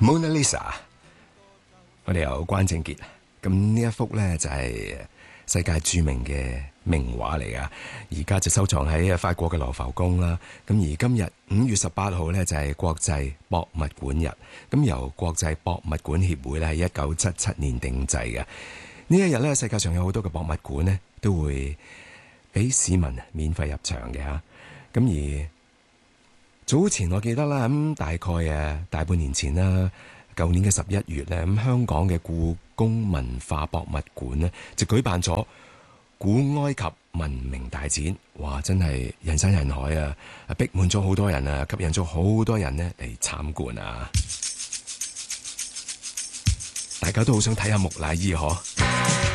Mona Lisa， 我哋有關正傑，咁呢一幅呢，就係世界著名嘅名畫嚟噶，而家就收藏喺法國嘅羅浮宮啦。咁而今日5月18號呢，就係國際博物館日，咁由國際博物館協會呢，喺1977年定制嘅。呢一日呢，世界上有好多嘅博物館呢，都會俾市民免費入場嘅吓。咁而早前我記得啦，咁大概大半年前啦，舊年嘅11月咧，咁香港嘅故宮文化博物館呢，就舉辦咗古埃及文明大展，哇！真係人山人海啊，逼滿咗好多人啊，吸引咗好多人呢嚟參觀啊！大家都好想睇下木乃伊嗬。